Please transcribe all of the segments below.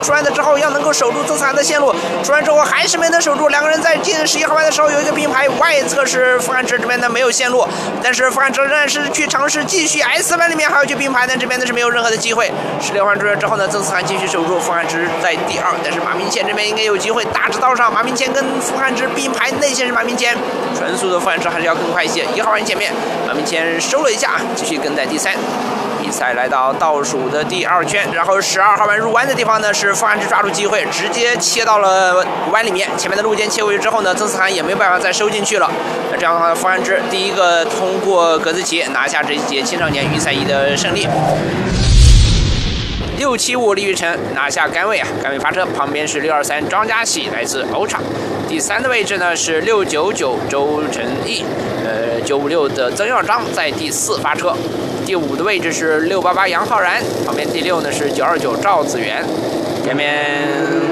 出完的之后要能够守住曾思涵的线路，出完之后还是没能守住，两个人在进11号弯的时候有一个并排，外侧是傅汉哲这边呢没有线路，但是傅汉哲仍然是去尝试继续 S 弯里面还要去并排，但这边呢是没有任何的机会。16弯出来之后呢，曾思涵继续守住，傅汉哲在第2，但是马明谦这边应该有机会大直道上，马明谦跟傅汉哲并排，内线是马明谦，纯速的傅汉哲还是要更快一些。1号弯前面，马明谦收了一下，继续跟在第3。比赛来到倒数的第2圈，然后12号弯入弯的地方呢，是傅汉哲抓住机会，直接切到了弯里面。前面的路肩切过去之后呢，曾思涵也没有办法再收进去了。那这样的话，傅汉哲第一个通过格子旗，拿下这一届青少年预赛1的胜利。675李宇辰拿下杆位杆位发车，旁边是623张家喜来自欧厂。第3的位置呢是699周晨毅，956的曾耀章在第4发车。第5的位置是688杨浩然，旁边第6呢是929赵子源。前面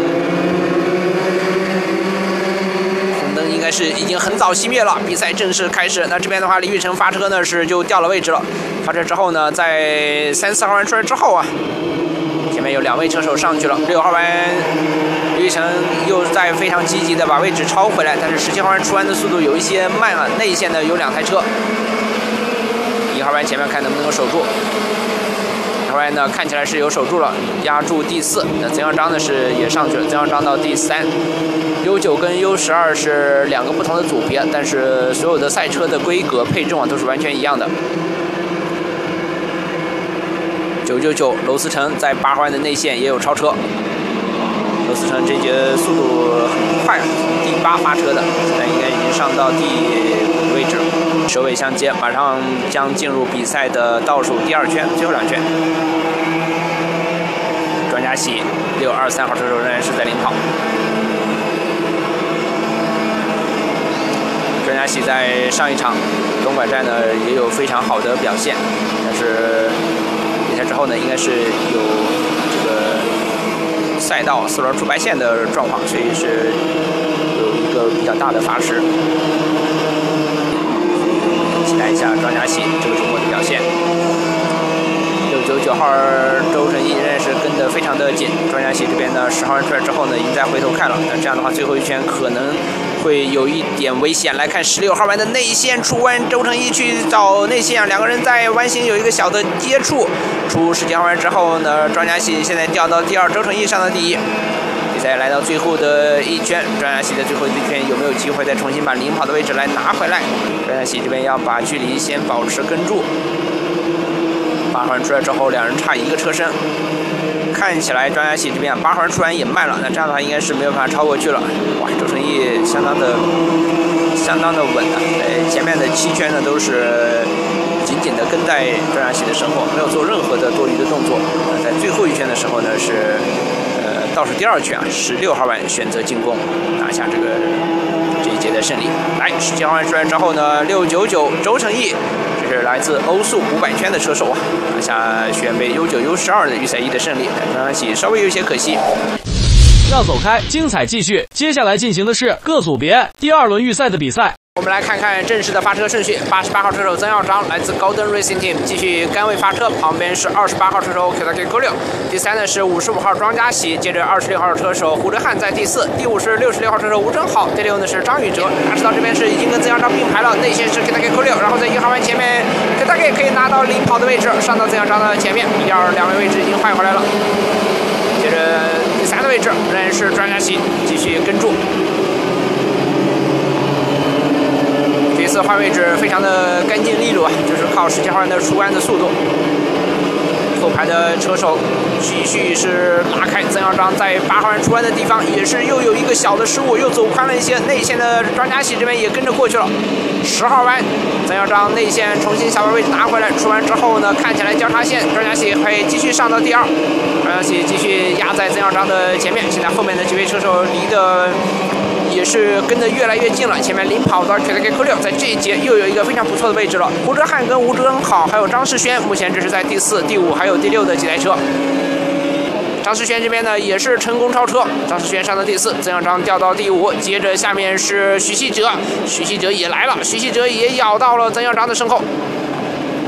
红灯应该是已经很早熄灭了，比赛正式开始。那这边的话，李宇辰发车呢是就掉了位置了。发车之后呢，在3、4号弯出来之后前面有2位车手上去了。6号弯，李宇辰又在非常积极的把位置超回来，但是17号弯出弯的速度有一些慢了，内线呢有2台车。1号弯前面看能不能够守住。1号弯呢看起来是有守住了，压住第4。那曾耀章呢是也上去了，曾耀章到第3。U9跟 U12是2个不同的组别，但是所有的赛车的规格配重都是完全一样的。999娄思成在8号弯的内线也有超车，娄思成这节速度很快，第8发车的，现在应该已经上到第5位置了。首尾相接，马上将进入比赛的倒数第2圈，最后2圈。庄家喜623号车手仍然是在领跑。庄家喜在上一场东莞站呢也有非常好的表现，但是比赛之后呢，应该是有这个赛道4轮出白线的状况，所以是有一个比较大的罚时。期待一下庄家喜这个周末的表现。699号周晨毅仍然是跟得非常的紧，庄家喜这边呢10号弯出来之后呢，已经在回头看了，那这样的话最后一圈可能会有一点危险。来看16号弯的内线出弯，周晨毅去找内线2个人在弯形有一个小的接触。出17号弯之后呢，庄家喜现在掉到第2，周晨毅上到第1。比赛来到最后的1圈，庄家喜的最后一圈有没有机会再重新把领跑的位置来拿回来？庄家喜这边要把距离先保持跟住。8号弯出来之后，2人差1个车身。看起来庄家喜这边8号弯出弯也慢了，那这样的话应该是没有办法超过去了。哇，周晨毅相当的稳前面的7圈呢都是紧紧的跟在庄家喜的身后，没有做任何的多余的动作。在最后一圈的时候呢是倒数第2圈16号弯选择进攻，拿下这一节的胜利。来17号弯出来之后呢，699周晨毅，这是来自欧速500圈的车手拿下学院杯 U9、U12的预赛1的胜利。庄家喜稍微有一些可惜。 让走开，精彩继续。接下来进行的是各组别第2轮预赛的比赛。 我们来看看正式的发车顺序。88号车手曾耀章来自高登 Racing Team， 继续杆位发车，旁边是28号车手 Kotake Kuryo， 第3呢是55号庄家喜，接着26号车手胡哲瀚在第4，第5是66号车手吴正浩，第6呢是张宇哲。大直道这边是已经跟曾耀章并排了，内线是 Kotake Kuryo， 然后在1号弯前面 Kotake 可以拿到领跑的位置，上到曾耀章的前面，1、2两位位置已经换回来了。接着第3的位置仍然是庄家喜继续跟住。这次换位置非常的干净利落，就是靠17号弯的出弯的速度。后排的车手继续是拉开曾耀章，在8号弯出弯的地方也是又有一个小的失误，又走宽了一些，内线的庄家喜这边也跟着过去了。10号弯曾耀章内线重新小弯位置拿回来，出弯之后呢，看起来交叉线庄家喜会继续上到第2，庄家喜继续压在曾耀章的前面。现在后面的几位车手离的也是跟得越来越近了，前面领跑的 Kotake Kuryo 在这一节又有一个非常不错的位置了。胡哲瀚跟吴正浩还有张世轩目前只是在第4、第5还有第6的几台车。张世轩这边呢也是成功超车，张世轩上到第4，曾耀章掉到第5，接着下面是许锡哲，许锡哲也来了，许锡哲也咬到了曾耀章的身后。